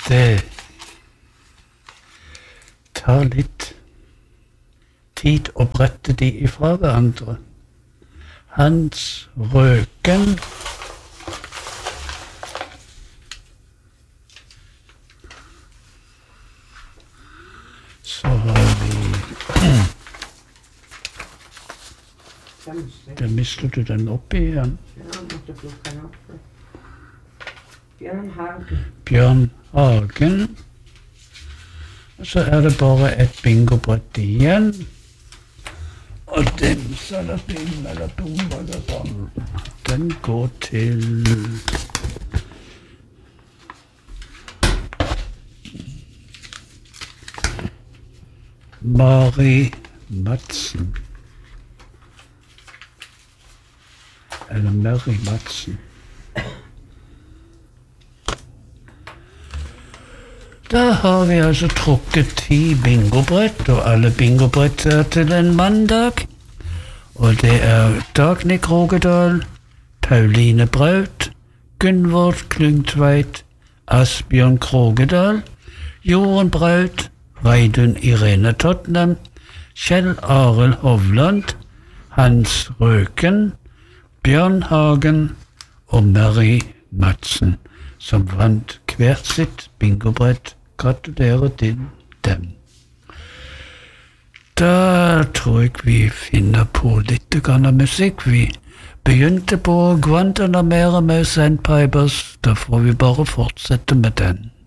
det tar litt tid å brette de ifra hverandre. Hans Røken. Så har vi Der mistet du den opp igjen. Bjørn Hagen. Og så er det bare et bingobrett igjen. Og den den går til Mari Madsen. Eller Mary Madsen. Da har vi altså trukket 10 bingobrett, og alle bingobrett er til en mandag. Og det er Dagny Krogedal, Pauline Braut, Gunvor Klungtveit, Asbjørn Krogedal, Jorunn Braut, Reidun Irene Tottenham, Kjell Arild Hovland, Hans Røken, Bjørn Hagen og Mary Madsen, som vant hvert sitt bingobrett. Gratulerer til dem. Da tror jeg vi finner på litt grann musikk. Vi begynte på Guantanamera med Sandpipers. Da får vi bare fortsette med den.